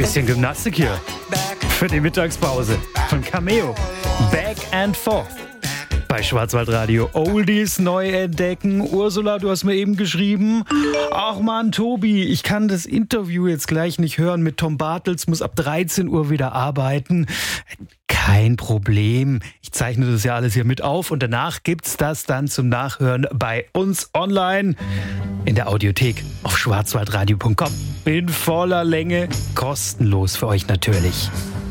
Bisschen Gymnastik hier für die Mittagspause von Cameo. Back and forth. Bei Schwarzwaldradio Oldies neu entdecken. Ursula, du hast mir eben geschrieben, ach man, Tobi, ich kann das Interview jetzt gleich nicht hören mit Tom Bartels, muss ab 13 Uhr wieder arbeiten. Kein Problem. Ich zeichne das ja alles hier mit auf und danach gibt's das dann zum Nachhören bei uns online in der Audiothek auf schwarzwaldradio.com. In voller Länge, kostenlos für euch natürlich.